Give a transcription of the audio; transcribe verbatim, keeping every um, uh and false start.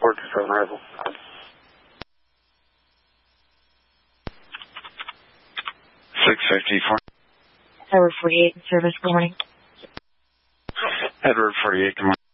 four two seven rifle. six fifty-four. Edward forty-eight in service, good morning. Edward forty-eight, good morning.